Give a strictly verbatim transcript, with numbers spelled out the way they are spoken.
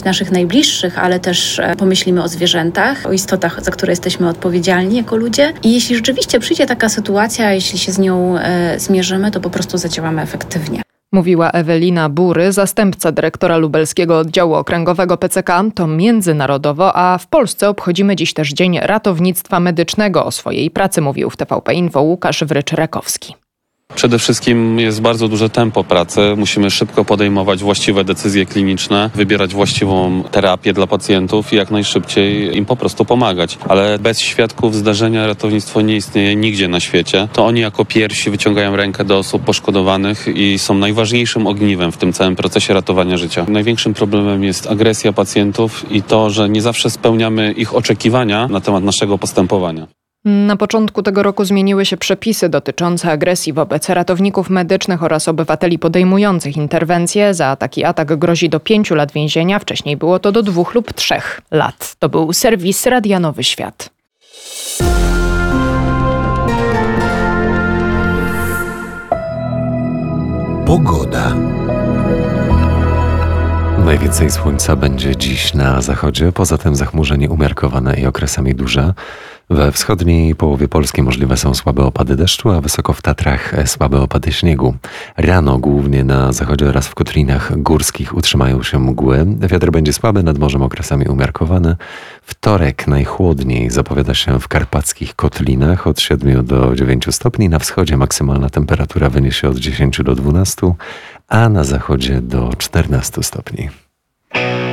ochronić naszych najbliższych, ale też pomyślimy o zwierzętach, o istotach, za które jesteśmy odpowiedzialni jako ludzie. I jeśli rzeczywiście przyjdzie taka sytuacja, jeśli się z nią e, zmierzymy, to po prostu zadziałamy efektywnie. Mówiła Ewelina Bury, zastępca dyrektora lubelskiego oddziału okręgowego P C K. To międzynarodowo, a w Polsce obchodzimy dziś też Dzień Ratownictwa Medycznego. O swojej pracy mówił w T V P Info Łukasz Wrycz-Rakowski. Przede wszystkim jest bardzo duże tempo pracy. Musimy szybko podejmować właściwe decyzje kliniczne, wybierać właściwą terapię dla pacjentów i jak najszybciej im po prostu pomagać. Ale bez świadków zdarzenia ratownictwo nie istnieje nigdzie na świecie. To oni jako pierwsi wyciągają rękę do osób poszkodowanych i są najważniejszym ogniwem w tym całym procesie ratowania życia. Największym problemem jest agresja pacjentów i to, że nie zawsze spełniamy ich oczekiwania na temat naszego postępowania. Na początku tego roku zmieniły się przepisy dotyczące agresji wobec ratowników medycznych oraz obywateli podejmujących interwencje. Za taki atak grozi do pięciu lat więzienia. Wcześniej było to do dwóch lub trzech lat. To był serwis Radia Nowy Świat. Pogoda. Najwięcej słońca będzie dziś na zachodzie, poza tym zachmurzenie umiarkowane i okresami duże. We wschodniej połowie Polski możliwe są słabe opady deszczu, a wysoko w Tatrach słabe opady śniegu. Rano głównie na zachodzie oraz w kotlinach górskich utrzymają się mgły. Wiatr będzie słaby, nad morzem okresami umiarkowany. Wtorek najchłodniej zapowiada się w karpackich kotlinach od siedmiu do dziewięciu stopni. Na wschodzie maksymalna temperatura wyniesie od dziesięciu do dwunastu, a na zachodzie do czternastu stopni.